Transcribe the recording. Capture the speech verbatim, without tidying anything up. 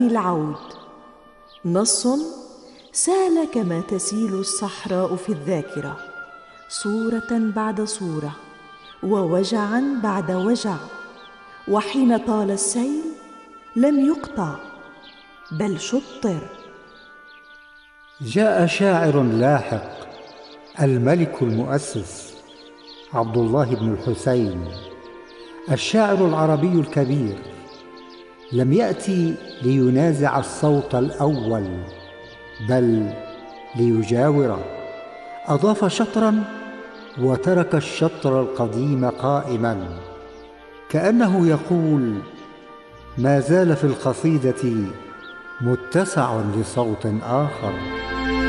العود. نص سال كما تسيل الصحراء في الذاكرة، صورة بعد صورة ووجعا بعد وجع، وحين طال السيل لم يقطع بل شطر. جاء شاعر لاحق، الملك المؤسس عبد الله بن الحسين، الشاعر العربي الكبير. لم يأتي لينازع الصوت الأول بل ليجاوره. أضاف شطرا وترك الشطر القديم قائما، كأنه يقول: ما زال في القصيدة متسع لصوت آخر.